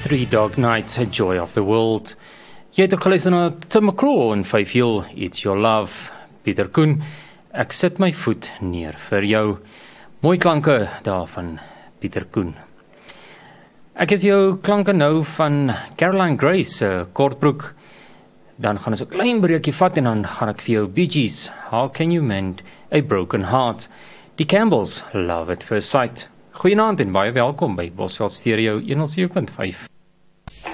Three Dog Nights, A Joy of the World. Jy het ook geluister na Tim McGraw en 5 Hill, It's Your Love. Pieter Koen, Ek sit my voet neer vir jou. Mooi klanke daarvan, Pieter Koen. Ek het jou klanke nou van Caroline Grace, Kortbroek. Dan gaan ons 'n klein breekie vat en dan gaan ek vir jou Bee Gees, How Can You Mend a Broken Heart? Die Campbells, Love at First Sight. Goeienaand en baie welkom by Bosveld Stereo 107.5.